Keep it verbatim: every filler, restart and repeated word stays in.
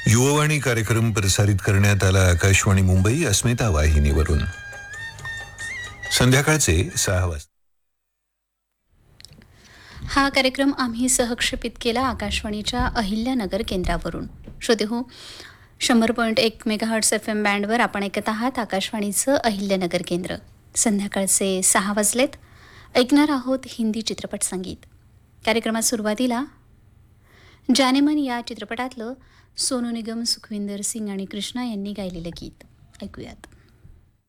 युववाणी कार्यक्रम प्रसारित करण्यात आला आकाशवाणी मुंबई अस्मिता वाहिनीवरून संध्याकाळचे सहा वाजता. हा कार्यक्रम आम्ही सहक्षेपित केला आकाशवाणीच्या अहिल्यानगर केंद्रावरून. श्रोते हो, शंभर पॉईंट एक मेगाहर्ट्स एफ एम बँडवर आपण ऐकत आहात आकाशवाणीचं अहिल्यानगर केंद्र. संध्याकाळचे सहा वाजलेत. ऐकणार आहोत हिंदी चित्रपट संगीत. कार्यक्रमात सुरुवातीला जानेमन या चित्रपटातलं सोनू निगम, सुखविंदर सिंग आणि कृष्णा यांनी गायलेलं गीत ऐकूयात.